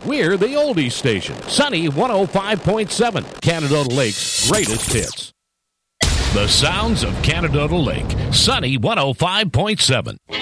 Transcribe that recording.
We're the oldies station, Sunny 105.7, Canadota Lake's greatest hits. The sounds of Canadota Lake, Sunny 105.7.